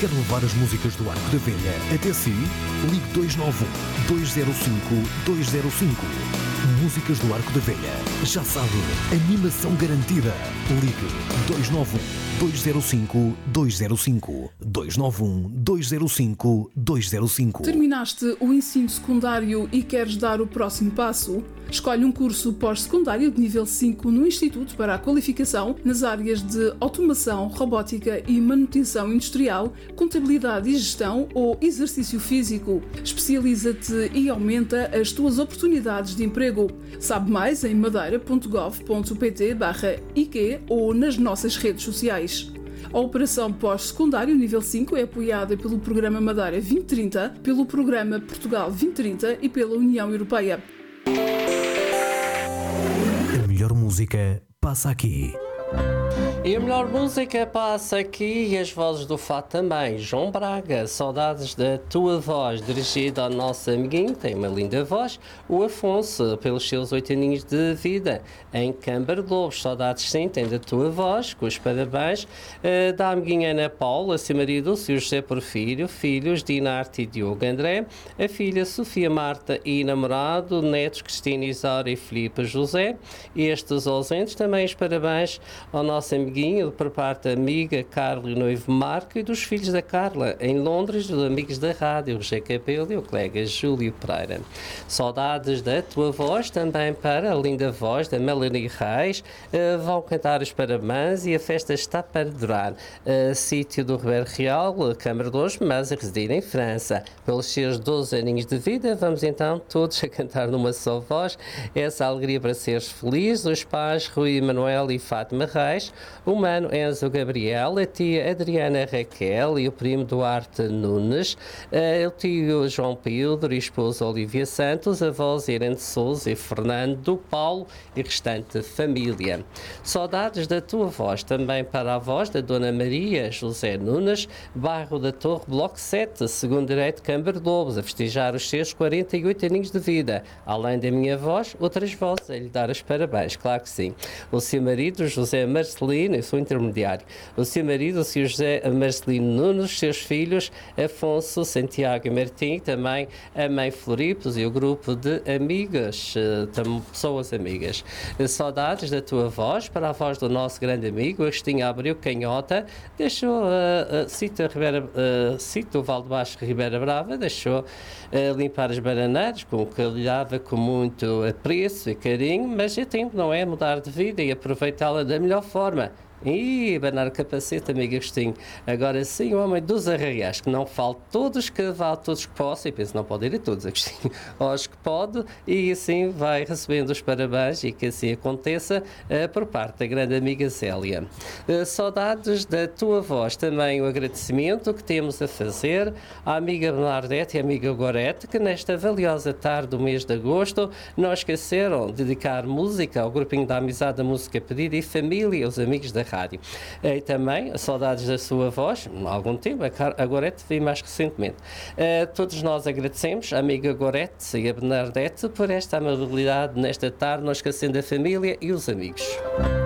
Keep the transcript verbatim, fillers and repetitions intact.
Quer levar as músicas do Arco da Velha até si? Ligue dois nove um, dois zero cinco, dois zero cinco. Músicas do Arco da Velha. Já sabe, animação garantida. Ligue dois nove um, dois zero cinco, dois zero cinco. dois nove um, dois zero cinco, dois zero cinco. Terminaste o ensino secundário e queres dar o próximo passo? Escolhe um curso pós-secundário de nível cinco no Instituto para a Qualificação nas áreas de Automação, Robótica e Manutenção Industrial, Contabilidade e Gestão ou Exercício Físico. Especializa-te e aumenta as tuas oportunidades de emprego. Sabe mais em madeira ponto gov ponto pt barra I Q ou nas nossas redes sociais. A Operação Pós-Secundário Nível cinco é apoiada pelo Programa Madeira vinte trinta, pelo Programa Portugal vinte trinta e pela União Europeia. A melhor música passa aqui. E a melhor música passa aqui e as vozes do Fado também. João Braga, Saudades da Tua Voz, dirigida ao nosso amiguinho, tem uma linda voz, o Afonso, pelos seus oito aninhos de vida, em Câmara de Lobos. Saudades sim, tem da tua voz, com os parabéns, uh, da amiguinha Ana Paula, seu marido, o senhor José Porfírio, filhos Dinarte e Diogo André, a filha Sofia Marta e namorado, netos Cristina Isaura e Filipe José, e estes ausentes também os parabéns ao nosso amiguinho, por parte da amiga Carla e o noivo Marco e dos filhos da Carla, em Londres, dos amigos da rádio, o José Capelo e o colega Júlio Pereira. Saudades da tua voz, também para a linda voz da Melanie Reis, uh, vão cantar os parabéns e a festa está para durar. Uh, sítio do Ribeiro Real, Câmara de Lobos, mas a residir em França. Pelos seus doze aninhos de vida, vamos então todos a cantar numa só voz essa alegria para seres feliz. Os pais Rui Manuel e Fátima Reis, o mano Enzo Gabriel, a tia Adriana Raquel e o primo Duarte Nunes, o tio João Pedro e a esposa Olivia Santos, a avós Irene Souza e Fernando Paulo e restante família. Saudades da tua voz, também para a voz da Dona Maria José Nunes, bairro da Torre, Bloco sete, segundo direito, Câmara de Lobos, a festejar os seus quarenta e oito aninhos de vida. Além da minha voz, outras vozes a lhe dar os parabéns, claro que sim. O seu marido, José Marcelino, eu sou intermediário, o seu marido, o senhor José Marcelino Nunes, os seus filhos, Afonso, Santiago e Martim, também a mãe Floripos e o grupo de amigas, pessoas amigas. Saudades da tua voz, para a voz do nosso grande amigo, Agostinho Abreu Canhota, deixou, uh, uh, cito, a Ribeira, uh, cito o Val de Baixo Ribeira Brava, deixou uh, limpar as bananeiras, com o que lhe dava com muito apreço e carinho, mas é tempo, não é, mudar de vida e aproveitá-la da melhor forma. E abanar o capacete, amigo Agostinho. Agora sim, o homem dos arraiais, que não fale todos, que vá todos que possa, e penso não pode ir a todos, Agostinho, aos que pode, e assim vai recebendo os parabéns, e que assim aconteça, uh, por parte da grande amiga Zélia. Uh, saudades da tua voz, também o agradecimento que temos a fazer à amiga Bernadette e à amiga Gorete, que nesta valiosa tarde do mês de agosto não esqueceram de dedicar música ao grupinho da Amizade da Música Pedida e família, os amigos da rádio. E também, saudades da sua voz, há algum tempo, a Gorete veio mais recentemente. Uh, todos nós agradecemos a amiga Gorete e a Bernadette por esta amabilidade nesta tarde, não esquecendo a família e os amigos.